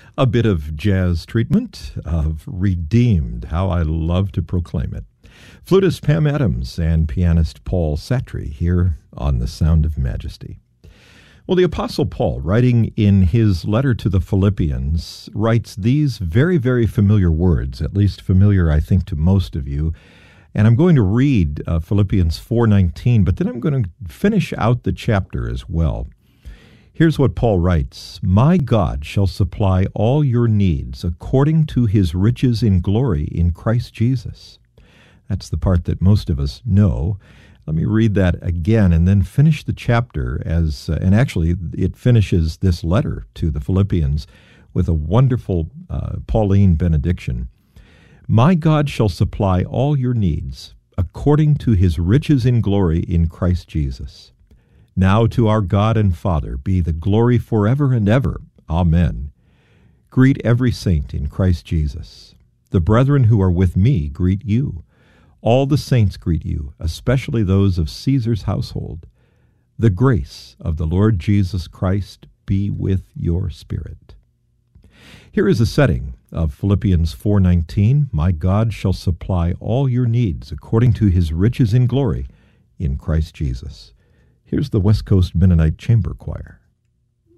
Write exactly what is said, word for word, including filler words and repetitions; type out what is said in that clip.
A bit of jazz treatment of Redeemed, how I love to proclaim it. Flutist Pam Adams and pianist Paul Satry here on The Sound of Majesty. Well, the Apostle Paul, writing in his letter to the Philippians, writes these very, very familiar words, at least familiar, I think, to most of you. And I'm going to read uh, Philippians four nineteen, but then I'm going to finish out the chapter as well. Here's what Paul writes: "My God shall supply all your needs according to his riches in glory in Christ Jesus." That's the part that most of us know. Let me read that again and then finish the chapter as, uh, and actually it finishes this letter to the Philippians with a wonderful uh, Pauline benediction. "My God shall supply all your needs according to his riches in glory in Christ Jesus. Now to our God and Father be the glory forever and ever. Amen. Greet every saint in Christ Jesus. The brethren who are with me greet you. All the saints greet you, especially those of Caesar's household. The grace of the Lord Jesus Christ be with your spirit." Here is a setting of Philippians four nineteen. "My God shall supply all your needs according to his riches in glory in Christ Jesus." Here's the West Coast Mennonite Chamber Choir.